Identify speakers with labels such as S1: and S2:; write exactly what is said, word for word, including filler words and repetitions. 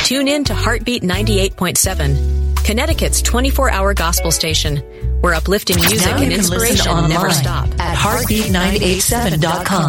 S1: Tune in to Heartbeat ninety-eight point seven, Connecticut's twenty-four hour gospel station, where uplifting music
S2: Now you
S1: and
S2: can listen
S1: inspiration never
S2: online
S1: stop.
S2: at heartbeat nine eight seven dot com.